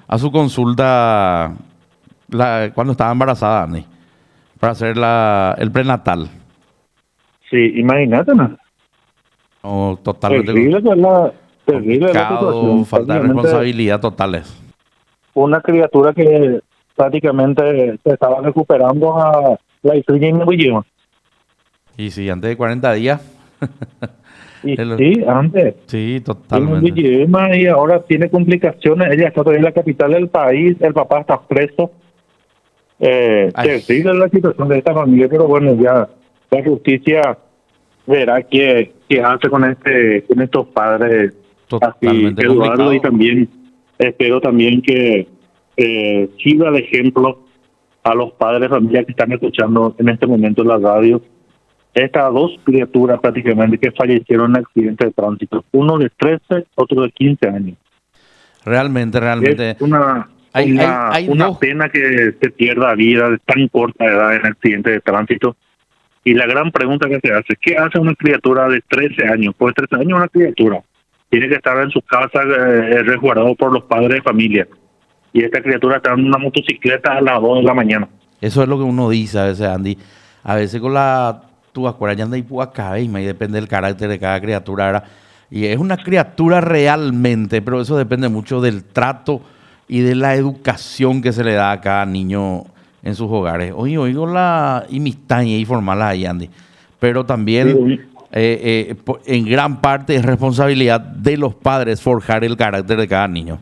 a su consulta cuando estaba embarazada, Andy, para hacer el prenatal. Sí, imagínate, ¿no? Oh, totalmente Terrible la complicado, situación. falta de Prácticamente responsabilidad totales. una criatura que prácticamente se estaba recuperando a la historia inmediata. Y sí, antes de 40 días. Y el- sí, antes, sí, tiene un totalmente. idioma y ahora tiene complicaciones. Ella está todavía en la capital del país, el papá está preso. Ay, Terrible la situación de esta familia, pero bueno, ya la justicia verá qué hace con estos padres así, totalmente Eduardo, y complicado. también espero también que sirva de ejemplo a los padres de familia que están escuchando en este momento en la radio. Estas dos criaturas prácticamente que fallecieron en accidente de tránsito, uno de 13, otro de 15 años. Realmente, Es realmente. Hay una dos. pena que se pierda vida de tan corta edad en accidente de tránsito. Y la gran pregunta que se hace, ¿qué hace una criatura de 13 años? Pues 13 años es una criatura. Tiene que estar en su casa resguardado por los padres de familia. Y esta criatura está en una motocicleta a las 2 de la mañana. Eso es lo que uno dice a veces, Andy. A veces con la tuacuara ya anda y y depende del carácter de cada criatura, ¿verdad? Y es una criatura realmente, pero eso depende mucho del trato y de la educación que se le da a cada niño en sus hogares. Oigo la imistaña y formal ahí, Andy. Pero también Sí, en gran parte es responsabilidad de los padres forjar el carácter de cada niño.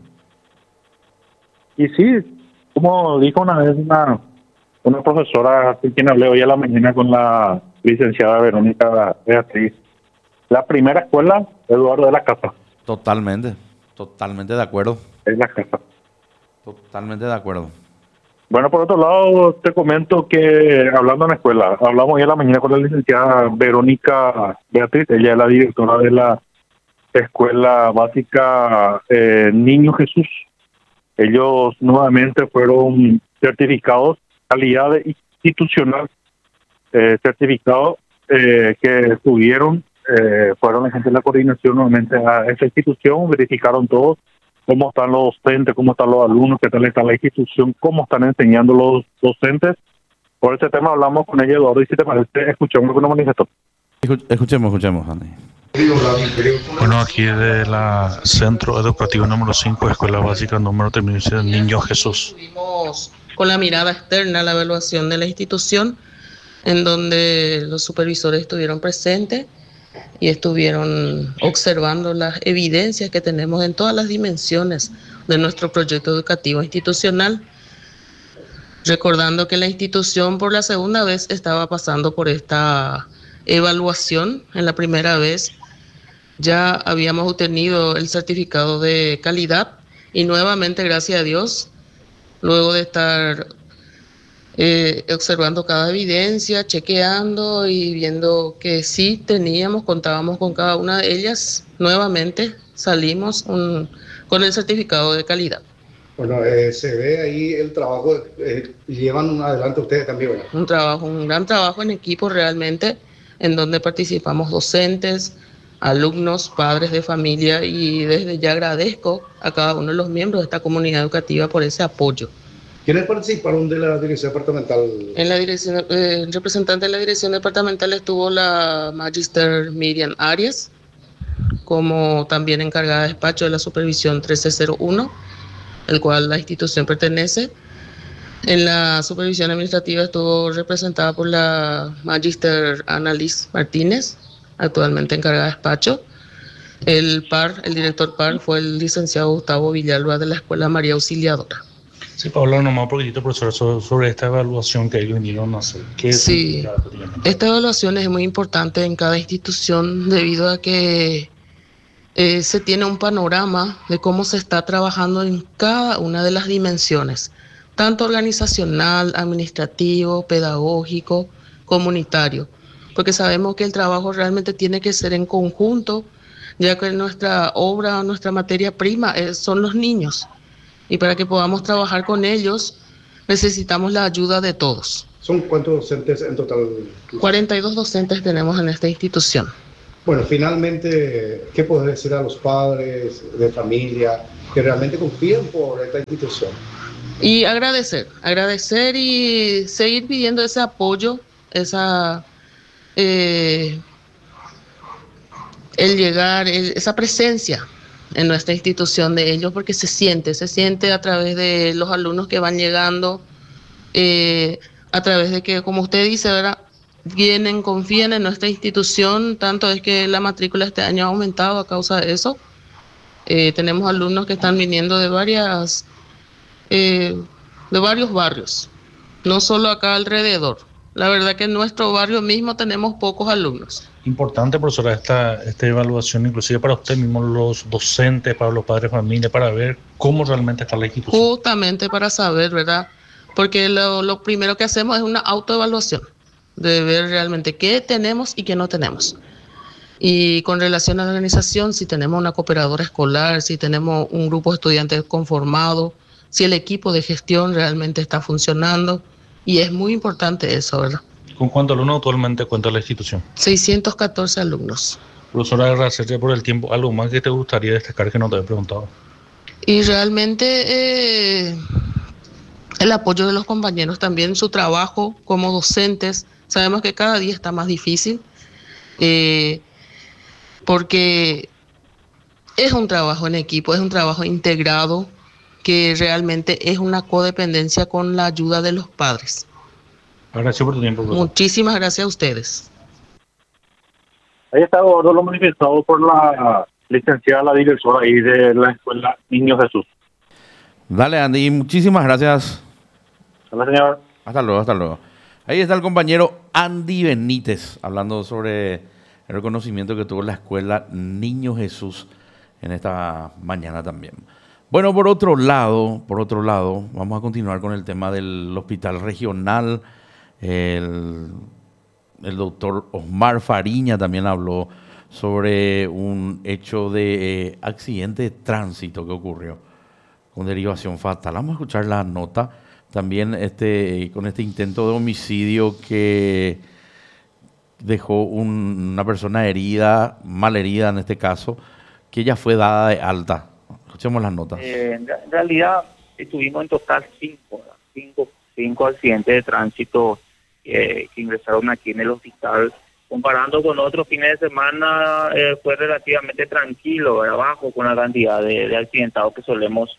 y sí, como dijo una vez una profesora con quien hablé hoy a la mañana con la licenciada Verónica Beatriz, la primera escuela, Eduardo, de la casa. Totalmente, totalmente de acuerdo. Es la casa. Totalmente de acuerdo. Bueno, por otro lado, te comento que hablando en la escuela, hablamos hoy a la mañana con la licenciada Verónica Beatriz, ella es la directora de la escuela básica Niño Jesús. Ellos nuevamente fueron certificados, calidad institucional, certificados que tuvieron, fueron la gente de la coordinación nuevamente a esa institución, verificaron todo, cómo están los docentes, cómo están los alumnos, qué tal está la institución, cómo están enseñando los docentes. Por ese tema hablamos con ella, Eduardo, y si te parece, escuchamos lo que nos manifestó. Escuchemos, Andy. Bueno, aquí de la Centro Educativo número 5, Escuela Básica número 3, Niño Jesús. Estuvimos con la mirada externa a la evaluación de la institución, en donde los supervisores estuvieron presentes y estuvieron observando las evidencias que tenemos en todas las dimensiones de nuestro proyecto educativo institucional, recordando que la institución por la segunda vez estaba pasando por esta evaluación. En la primera vez ya habíamos obtenido el certificado de calidad y nuevamente, gracias a Dios, luego de estar observando cada evidencia, chequeando y viendo que sí contábamos con cada una de ellas, nuevamente salimos con el certificado de calidad. Bueno, se ve ahí el trabajo, llevan adelante ustedes también, ¿verdad? Un gran trabajo en equipo realmente, en donde participamos docentes, alumnos, padres de familia, y desde ya agradezco a cada uno de los miembros de esta comunidad educativa por ese apoyo. ¿Quiénes participaron de la dirección departamental? En la dirección, representante de la dirección departamental estuvo la Magister Miriam Arias, como también encargada de despacho de la supervisión 1301, el cual la institución pertenece. En la supervisión administrativa estuvo representada por la Magister Annalise Martínez, actualmente encargada de despacho. El director PAR fue el licenciado Gustavo Villalba de la Escuela María Auxiliadora. Sí, para hablar nomás un poquitito, profesor, sobre esta evaluación que ellos vinieron a hacer. Sí, esta evaluación es muy importante en cada institución debido a que se tiene un panorama de cómo se está trabajando en cada una de las dimensiones, tanto organizacional, administrativo, pedagógico, comunitario, porque sabemos que el trabajo realmente tiene que ser en conjunto, ya que nuestra obra, nuestra materia prima son los niños, y para que podamos trabajar con ellos necesitamos la ayuda de todos. ¿Son cuántos docentes en total? 42 docentes tenemos en esta institución. Bueno, finalmente, ¿qué puedes decir a los padres de familia que realmente confían por esta institución? Y agradecer y seguir pidiendo ese apoyo, eh, el llegar, esa presencia en nuestra institución de ellos, porque se siente a través de los alumnos que van llegando, a través de que, como usted dice, ¿verdad? Vienen, confían en nuestra institución, tanto es que la matrícula este año ha aumentado a causa de eso. Tenemos alumnos que están viniendo eh, de varios barrios, no solo acá alrededor. La verdad que en nuestro barrio mismo tenemos pocos alumnos. Importante, profesora, esta evaluación, inclusive para usted mismo, los docentes, para los padres de familia, para ver cómo realmente está la institución. Justamente para saber, ¿verdad? Porque lo primero que hacemos es una autoevaluación, de ver realmente qué tenemos y qué no tenemos. Y con relación a la organización, si tenemos una cooperadora escolar, si tenemos un grupo de estudiantes conformado, si el equipo de gestión realmente está funcionando. Y es muy importante eso, ¿verdad? ¿Con cuántos alumnos actualmente cuenta la institución? 614 alumnos. Profesora, agradecerle por el tiempo. ¿Algo más que te gustaría destacar que no te he preguntado? Y realmente el apoyo de los compañeros también, su trabajo como docentes. Sabemos que cada día está más difícil porque es un trabajo en equipo, es un trabajo integrado que realmente es una codependencia con la ayuda de los padres. Gracias por tu tiempo, profesor. Muchísimas gracias a ustedes. Ahí está todo lo manifestado por la licenciada, la directora ahí de la escuela Niño Jesús. Dale, Andy, muchísimas gracias. Hola, señor. Hasta luego, hasta luego. Ahí está el compañero Andy Benítez hablando sobre el reconocimiento que tuvo la escuela Niño Jesús en esta mañana también. Bueno, por otro lado, vamos a continuar con el tema del hospital regional. El doctor Osmar Fariña también habló sobre un hecho de accidente de tránsito que ocurrió con derivación fatal. Vamos a escuchar la nota. También con este intento de homicidio que dejó una persona herida, mal herida en este caso, que ya fue dada de alta. Escuchemos las notas. En realidad tuvimos en total cinco accidentes de tránsito que ingresaron aquí en el hospital. Comparando con otros fines de semana, fue relativamente tranquilo, bajo con la cantidad de accidentados que solemos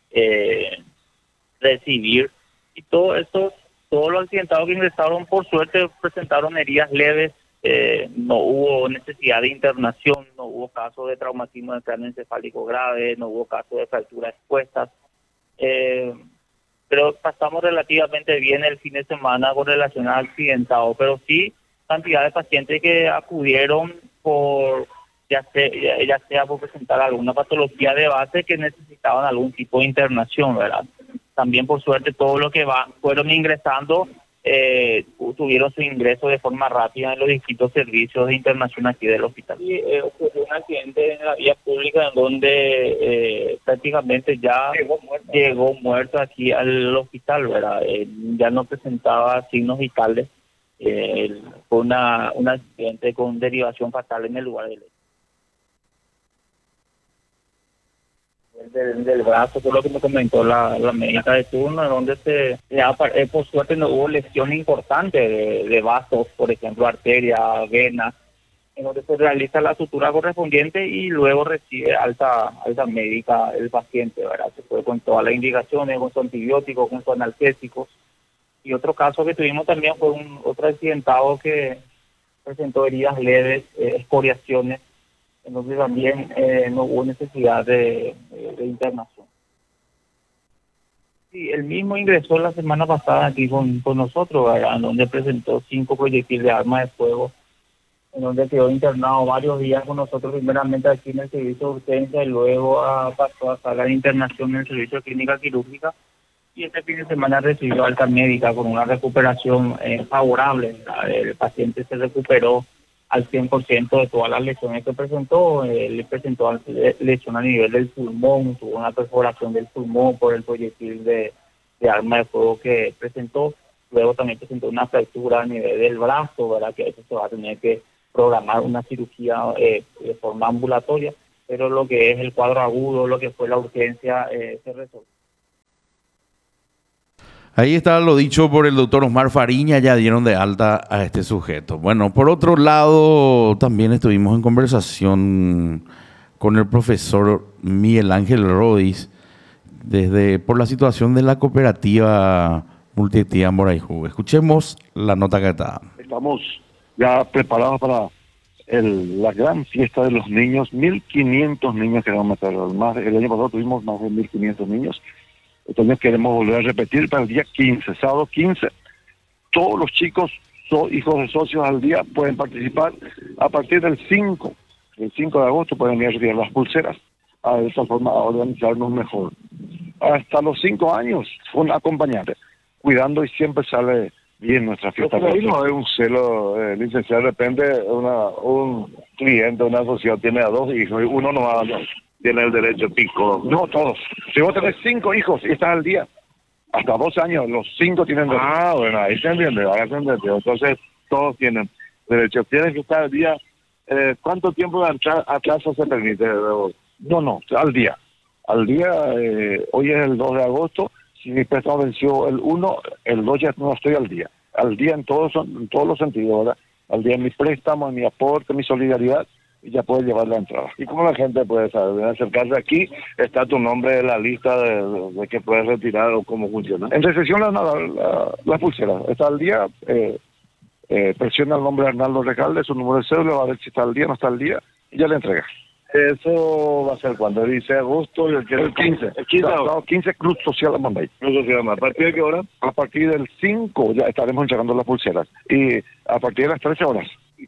recibir. Y todos los accidentados que ingresaron, por suerte, presentaron heridas leves. No hubo necesidad de internación, no hubo casos de traumatismo del cráneo encefálico grave, no hubo casos de fracturas expuestas. Pero pasamos relativamente bien el fin de semana con relación al accidentado, pero sí cantidad de pacientes que acudieron por ya sea por presentar alguna patología de base que necesitaban algún tipo de internación, ¿verdad? También por suerte todos los que fueron ingresando tuvieron su ingreso de forma rápida en los distintos servicios de internación aquí del hospital. Y ocurrió un accidente en la vía pública en donde prácticamente ya llegó muerto aquí al hospital, ¿verdad? Ya no presentaba signos vitales. Fue un accidente con derivación fatal en el lugar del hecho. Del brazo, por lo que me comentó la médica de turno, en donde por suerte no hubo lesión importante de vasos, por ejemplo, arteria, vena, en donde se realiza la sutura correspondiente y luego recibe alta médica el paciente, ¿verdad? Se fue con todas las indicaciones, con su antibiótico, con sus analgésicos. Y otro caso que tuvimos también fue otro accidentado que presentó heridas leves, escoriaciones, entonces también no hubo necesidad de internación. Sí, él mismo ingresó la semana pasada aquí con nosotros, ¿verdad? En donde presentó 5 proyectiles de arma de fuego, en donde quedó internado varios días con nosotros, primeramente aquí en el servicio de urgencia y luego pasó a sala de internación en el servicio de clínica quirúrgica, y este fin de semana recibió alta médica con una recuperación favorable. El paciente se recuperó al 100% de todas las lesiones que presentó. Le presentó lesión a nivel del pulmón, tuvo una perforación del pulmón por el proyectil de arma de fuego que presentó. Luego también presentó una fractura a nivel del brazo, ¿verdad? Que eso se va a tener que programar una cirugía de forma ambulatoria, pero lo que es el cuadro agudo, lo que fue la urgencia, se resolvió. Ahí está lo dicho por el doctor Osmar Fariña, ya dieron de alta a este sujeto. Bueno, por otro lado, también estuvimos en conversación con el profesor Miguel Ángel Rodis por la situación de la cooperativa multiactividad en Boraiju. Escuchemos la nota que está. Estamos ya preparados para la gran fiesta de los niños, 1.500 niños que vamos a meter. El año pasado tuvimos más de 1.500 niños. Este año queremos volver a repetir para el día 15, sábado 15. Todos los chicos, hijos de socios al día, pueden participar a partir del 5 de agosto, pueden ir a retirar las pulseras, de esta forma a organizarnos mejor. Hasta los 5 años, un acompañante, cuidando y siempre sale bien nuestra fiesta. Pero ahí no es un celo, licenciado, depende, un cliente, una asociación tiene a 2 hijos y uno no tiene el derecho pico. No, todos. Si vos tenés 5 hijos y estás al día, hasta 2 años, los 5 tienen derecho. Ah, bueno, ahí se entiende, entonces todos tienen derecho. Tienes que estar al día. ¿Cuánto tiempo de atraso se permite? No, al día. Al día, hoy es el 2 de agosto, si mi préstamo venció el 1, el 2 ya no estoy al día. Al día en todos los sentidos, ¿verdad? Al día en mi préstamo, en mi aporte, mi solidaridad, y ya puede llevar la entrada. ¿Y cómo la gente puede saber? Acercarse aquí, está tu nombre en la lista de que puedes retirar o cómo funciona. En recepción la pulsera está al día, presiona el nombre de Arnaldo Recalde, su número de cédula, va a ver si está al día, no está al día, y ya le entrega. ¿Eso va a ser cuando dice agosto? El 15. El 15 Club Social Amambay. ¿A partir de qué hora? A partir del 5 ya estaremos entregando las pulseras. Y a partir de las 13 horas.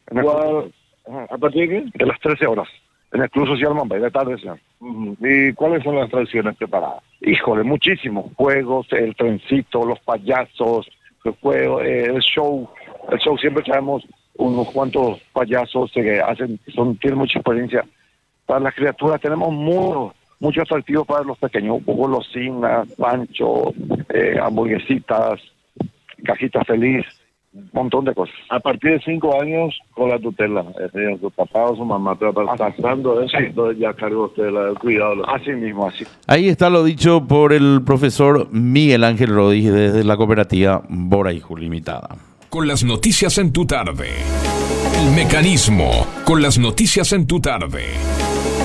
¿A partir de qué? De las 13 horas. En el Club Social Amambay, de tarde, señor. ¿Y cuáles son las tradiciones preparadas? Híjole, muchísimo. Juegos, el trencito, los payasos, el juego, el show. El show siempre traemos unos cuantos payasos que tienen mucha experiencia. Para las criaturas tenemos muchos atractivos para los pequeños, golosinas, pancho, hamburguesitas, cajita feliz, un montón de cosas. A partir de 5 años, con la tutela, su papá o su mamá, pero pasando eso, sí. Entonces ya cargo usted el cuidado. Así mismo, así. Ahí está lo dicho por el profesor Miguel Ángel Rodis desde la cooperativa Boraiju Limitada. Con las noticias en tu tarde. El mecanismo con las noticias en tu tarde.